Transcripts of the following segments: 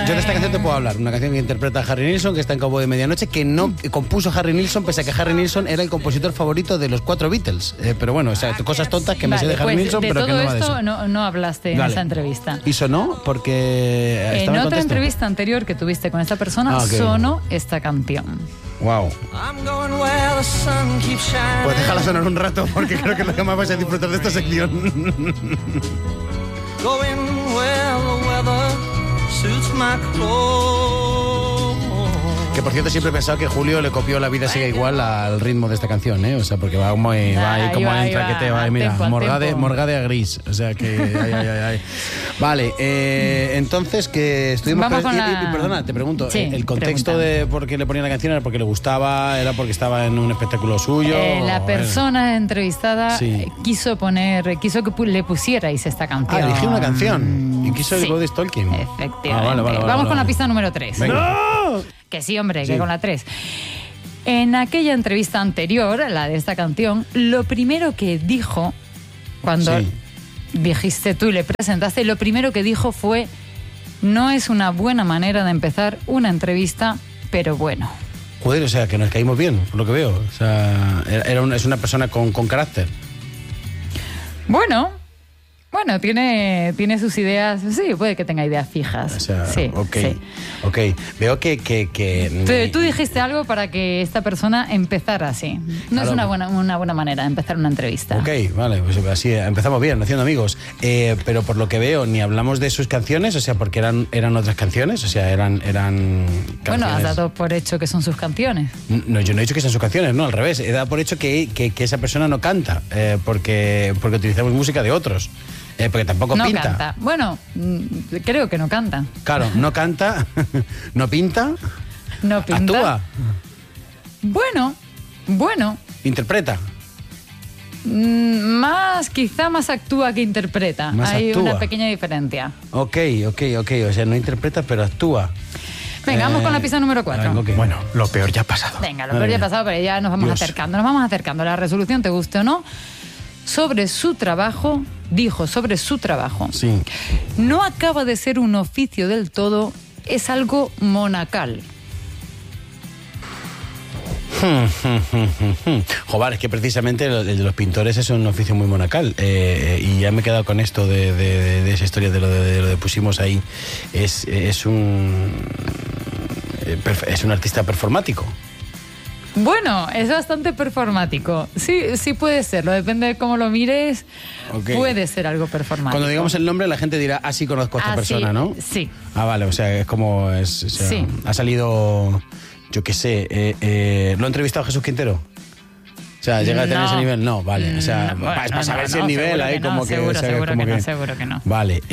Yo de esta canción te puedo hablar. Una canción que interpreta Harry Nilsson, que está en Cowboy de Medianoche, que no compuso Harry Nilsson, pese a que Harry Nilsson era el compositor favorito de los 4 Beatles. Pero bueno, o sea, cosas tontas que me sé de Harry Nilsson, pero que no va de eso. No hablaste en esa entrevista. ¿Y sonó? Porque en otra entrevista anterior que tuviste con esta persona, sonó esta canción. Wow. Pues déjala sonar un rato, porque creo que es lo que más vais a disfrutar de esta sección. Que por cierto siempre he pensado que Julio le copió La vida sigue igual al ritmo de esta canción, ¿eh? O sea, porque va ahí como en traqueteo, mira, morgade a gris, o sea que ay. Vale, entonces que estuvimos perdona, te pregunto, el contexto de por qué le ponía la canción era porque le gustaba, era porque estaba en un espectáculo suyo. La persona entrevistada quiso que le pusierais esta canción. Eligió una canción y quiso el Body Stalking. Efectivamente. Vamos con la pista número 3. ¡No! Que sí, hombre, que con la 3. En aquella entrevista anterior, la de esta canción, lo primero que dijo, cuando dijiste tú y le presentaste, lo primero que dijo fue: no es una buena manera de empezar una entrevista, pero bueno. Joder, o sea, que nos caímos bien, por lo que veo. O sea, es una persona con carácter. Bueno, tiene sus ideas. Sí, puede que tenga ideas fijas. O sea, sí. Veo que Tú dijiste algo para que esta persona empezara así. No es una buena manera de empezar una entrevista. Ok, vale, pues así empezamos bien, haciendo amigos. Pero por lo que veo, ni hablamos de sus canciones, o sea, porque eran otras canciones, o sea, eran canciones. Bueno, has dado por hecho que son sus canciones. No, yo no he dicho que sean sus canciones, no, al revés. He dado por hecho que esa persona no canta, porque utilizamos música de otros. Porque tampoco no pinta. Canta. Bueno, creo que no canta. Claro, no canta, no pinta. No pinta. Actúa. Bueno. Interpreta. Quizá más actúa que interpreta. Hay una pequeña diferencia. Ok. O sea, no interpreta, pero actúa. Venga, vamos con la pista número 4. Okay. Bueno, lo peor ya ha pasado. Venga, lo peor ya ha pasado, pero ya nos vamos acercando. La resolución, te guste o no, dijo sobre su trabajo. Sí. No acaba de ser un oficio del todo, es algo monacal. Joder, es que precisamente el de los pintores es un oficio muy monacal. Y ya me he quedado con esto de esa historia de lo de pusimos ahí. Es un artista performático. Bueno, es bastante performático. Sí puede serlo, depende de cómo lo mires. Okay. Puede ser algo performático. Cuando digamos el nombre, la gente dirá, sí conozco a esta persona, ¿no? Sí. Vale, o sea, es como... sí. Ha salido, yo qué sé, ¿lo ha entrevistado Jesús Quintero? O sea, ¿llega a tener ese nivel? No, vale. O sea, para saber si el nivel ahí como que... Seguro que no. Vale.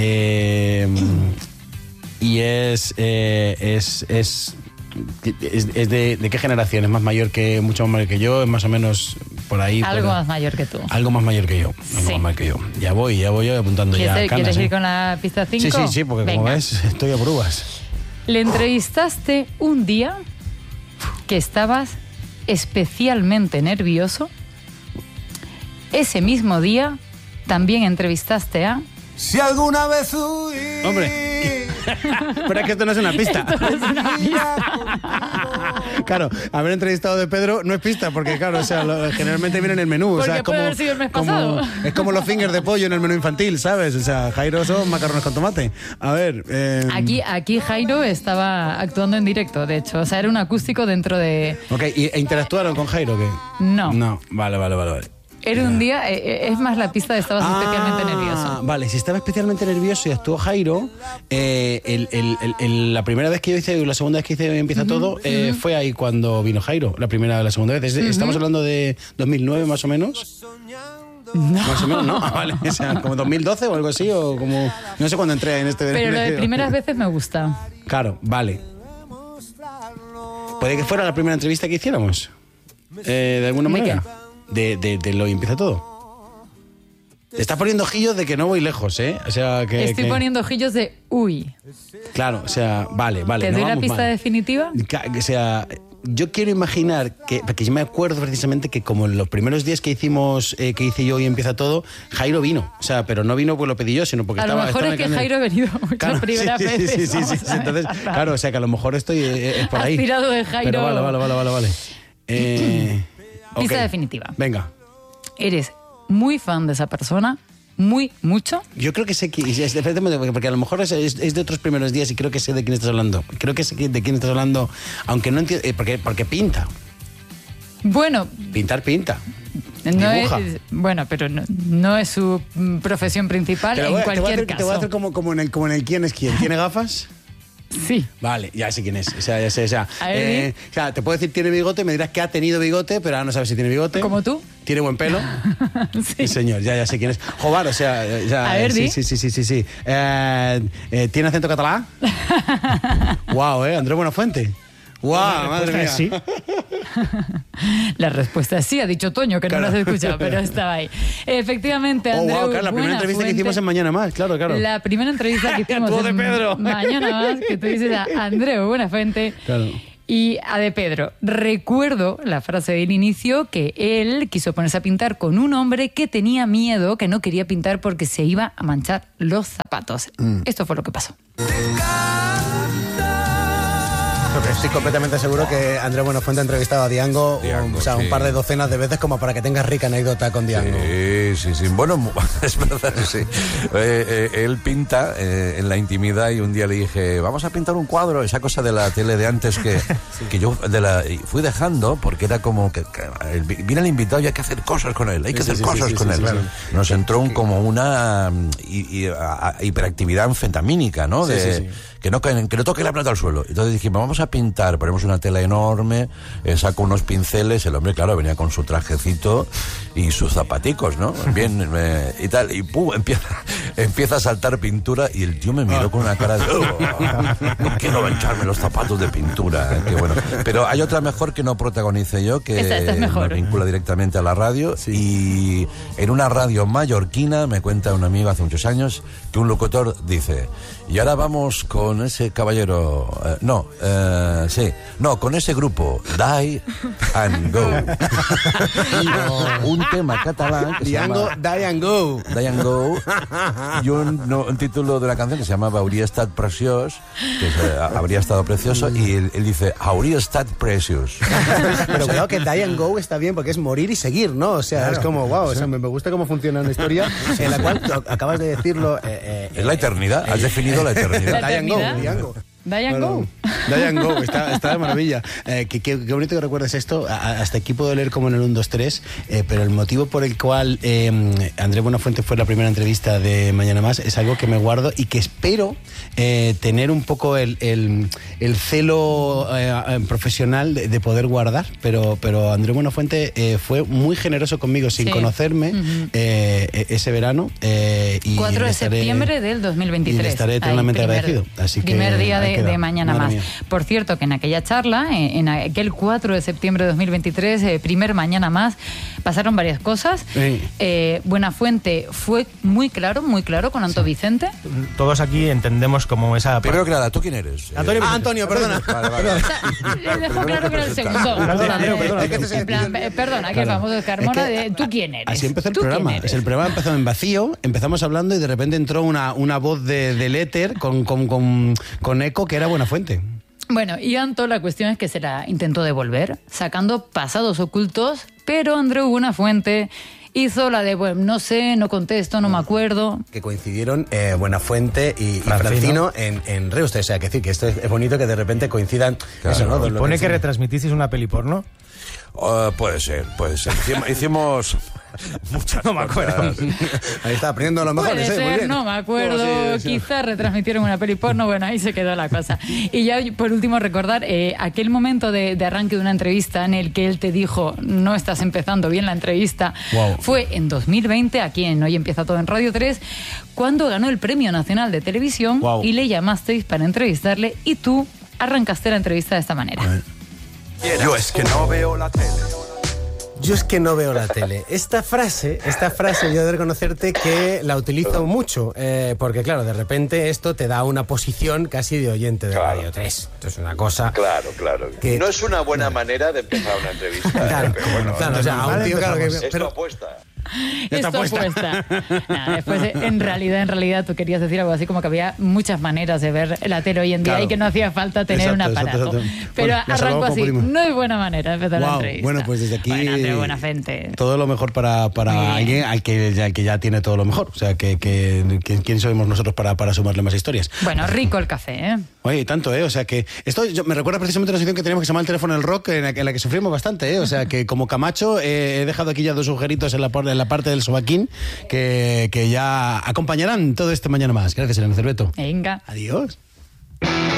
Y es de qué generación, es mucho más mayor que yo, es más o menos por ahí. Algo más mayor que tú. Algo más mayor que yo. Ya voy apuntando ya canas. ¿Quieres ir con la pista 5? Sí, porque como ves, estoy a pruebas. Le entrevistaste un día que estabas especialmente nervioso. Ese mismo día también entrevistaste a... Si alguna vez huí... Hombre, pero es que esto no es una pista. Claro, haber entrevistado de Pedro no es pista, porque claro, o sea, generalmente viene en el menú. Porque o sea, puede haber sido el mes pasado. Es como los fingers de pollo en el menú infantil, ¿sabes? O sea, Jairo son macarrones con tomate. A ver... Aquí Jairo estaba actuando en directo, de hecho. O sea, era un acústico dentro de... Ok, ¿e interactuaron con Jairo o qué? No. No, vale. Era un día, es más la pista de estabas especialmente nervioso. Vale, si estaba especialmente nervioso y actuó Jairo, la primera vez que yo hice, la segunda vez que hice Empieza Todo, fue ahí cuando vino Jairo, la segunda vez. Estamos hablando de 2009 más o menos. No. Más o menos, ¿no? Vale, o sea, como 2012 o algo así, o como... No sé cuándo entré en este... Pero lo de primeras veces me gusta. Claro, vale. ¿Puede que fuera la primera entrevista que hiciéramos? ¿De alguna manera? De lo Empieza Todo. Te estás poniendo ojillos de que no voy lejos, ¿eh? O sea, Estoy poniendo ojillos de uy. Claro, o sea, vale. ¿Te doy la pista definitiva? O sea, yo quiero imaginar porque yo me acuerdo precisamente que como en los primeros días que hice yo y empieza todo, Jairo vino. O sea, pero no vino porque lo pedí yo, sino porque estaba... A lo mejor es que Jairo ha venido muchas primeras veces. Sí. Entonces, claro, o sea, que a lo mejor estoy es por ahí. Has tirado de Jairo. Pero vale. Pista definitiva. Venga. ¿Eres muy fan de esa persona? ¿Mucho? Yo creo que sé que... Porque a lo mejor es de otros primeros días y creo que sé de quién estás hablando. Creo que sé de quién estás hablando, aunque no entiendo... Porque pinta. Bueno... Pinta. Bueno, pero no es su profesión principal. Pero en cualquier caso. Te voy a hacer como en el quién es quién. ¿Tiene gafas? Sí. Vale, ya sé quién es. O sea, ya sé. O sea, te puedo decir tiene bigote, me dirás que ha tenido bigote, pero ahora no sabes si tiene bigote. ¿Como tú? ¿Tiene buen pelo? Sí, señor, ya sé quién es. Jobar, o sea... A ver, sí. ¿Tiene acento catalán? Wow, Andrés Buenafuente. ¡Guau! Madre mía. Sí. La respuesta es sí, ha dicho Toño, que no lo has escuchado, pero estaba ahí. Efectivamente, Andreu la primera entrevista que hicimos en Mañana Más, claro. La primera entrevista que hicimos en Mañana Más, que tú dices a Andreu Buenafuente. Claro. Y a de Pedro, recuerdo la frase del inicio que él quiso ponerse a pintar con un hombre que tenía miedo, que no quería pintar porque se iba a manchar los zapatos. Esto fue lo que pasó. Estoy completamente seguro que Andrés Buenafuente ha entrevistado a Diango, un par de docenas de veces como para que tengas rica anécdota con Diango. Sí. Bueno, es verdad, sí. Él pinta en la intimidad y un día le dije, vamos a pintar un cuadro, esa cosa de la tele de antes que yo fui dejando porque era como que viene el invitado y hay que hacer cosas con él, con él. Claro. Nos entró como una hiperactividad anfetamínica, ¿no? Que no toque la plata al suelo. Entonces dijimos, vamos a pintar, ponemos una tela enorme, saco unos pinceles, el hombre, claro, venía con su trajecito y sus zapaticos, ¿no? Bien, y tal, y ¡pum! Empieza a saltar pintura y el tío me miró con una cara de no quiero mancharme los zapatos de pintura, que bueno. Pero hay otra mejor que no protagonice yo, que esta es mejor. Me vincula directamente a la radio, y en una radio mallorquina me cuenta un amigo hace muchos años que un locutor dice, y ahora vamos con ese caballero, con ese grupo, Die and Go. Un tema catalán que Diango, Die and Go. Die and Go. Y un título de la canción que se llamaba Hauria estat preciós, que habría estado precioso, y él dice Hauria estat precious. Pero claro que Die and Go está bien porque es morir y seguir, ¿no? O sea, claro, es como, wow, o sea, me gusta cómo funciona una historia en la cual acabas de decirlo. Es la eternidad, has definido la eternidad. Die and Go. Diane Go, está de maravilla. Qué bonito que recuerdes esto. Hasta aquí puedo leer como en el 1, 2, 3, pero el motivo por el cual Andrés Buenafuente fue la primera entrevista de Mañana Más es algo que me guardo y que espero tener un poco el celo profesional de poder guardar, pero Andrés Buenafuente fue muy generoso conmigo sin conocerme ese verano. 4 de septiembre del 2023. Y le estaré eternamente agradecido. Así que primer día de Mañana Más. Por cierto, que en aquella charla, en aquel 4 de septiembre de 2023, primer Mañana Más, pasaron varias cosas. Sí. Buenafuente fue muy claro con Anto Vicente. Todos aquí entendemos como esa... Primero que nada, ¿tú quién eres? Antonio, perdona. Vale. Le dejó claro que era el segundo. Perdona, que vamos a Carmona, ¿tú quién eres? Así empezó el programa. El programa empezó en vacío, empezamos hablando y de repente entró una voz del éter con eco que era Buenafuente. Bueno, y Anto, la cuestión es que se la intentó devolver, sacando pasados ocultos, pero Andreu Buenafuente hizo la de, bueno, no sé, no contesto, no me acuerdo. Que coincidieron Buenafuente y Francino en Reuste. O sea, que decir que esto es bonito que de repente coincidan. Claro. Eso, ¿no? ¿Pone que retransmitisteis una peli porno? Puede ser. Hicimos muchas. No me acuerdo. Ahí está aprendiendo a lo mejor. Puede ser, muy bien. No me acuerdo. Sí. Quizás retransmitieron una peli porno. Bueno, ahí se quedó la cosa. Y ya por último recordar aquel momento de arranque de una entrevista en el que él te dijo no estás empezando bien la entrevista. Wow. Fue en 2020, aquí en Hoy Empieza Todo en Radio 3, cuando ganó el Premio Nacional de Televisión. Wow. Y le llamasteis para entrevistarle y tú arrancaste la entrevista de esta manera. Yo es que no veo la tele. Yo es que no veo la tele. Esta frase yo he de reconocerte que la utilizo mucho, porque claro, de repente esto te da una posición casi de oyente de Radio 3. Esto es una cosa... Claro. Que... No es una buena manera de empezar una entrevista. Claro, o sea, a un tío, claro que... Esto apuesta. Esto apuesta. Nada, después, en realidad, tú querías decir algo así como que había muchas maneras de ver la tele hoy en día y que no hacía falta tener un aparato. Exacto. Pero bueno, arranco así. No es buena manera de empezar la entrevista. Bueno, pues desde aquí... buena gente. Todo lo mejor para alguien al que ya tiene todo lo mejor. O sea, ¿quién somos nosotros para sumarle más historias? Bueno, rico el café, ¿eh? Oye, tanto, ¿eh? O sea, que esto me recuerda precisamente a una sección que teníamos que se llama El teléfono del rock, en la que sufrimos bastante, ¿eh? O sea, que como Camacho he dejado aquí ya 2 agujeritos en la parte del sobaquín que ya acompañarán todo este mañana más. Gracias, Elena Cerveto. Venga. Adiós.